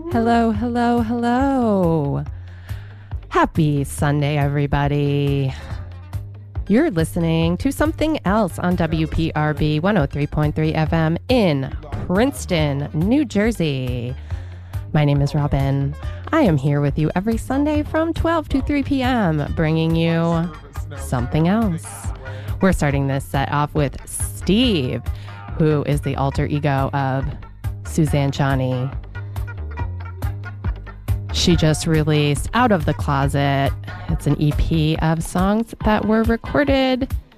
Hello, hello, hello. Happy Sunday, everybody. You're listening to something else on WPRB 103.3 FM in Princeton, New Jersey. My name is Robin. I am here with you every Sunday from 12 to 3 p.m., bringing you something else. We're starting this set off with Steve, who is the alter ego of Suzanne Ciani. She just released Out of the Closet. It's an EP of songs that were recorded